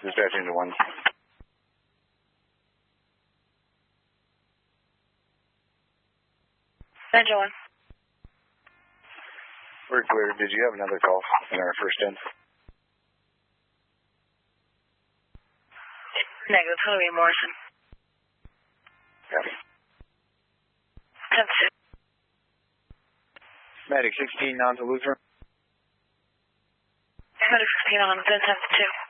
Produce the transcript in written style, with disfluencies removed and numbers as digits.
Dispatching to 1. Central 1. We're clear. Did you have another call in our first end? Negative. It's going to be Morrison. Copy. 10-2. Medic 16 on to Lutheran. Medic 16 on, 10-2.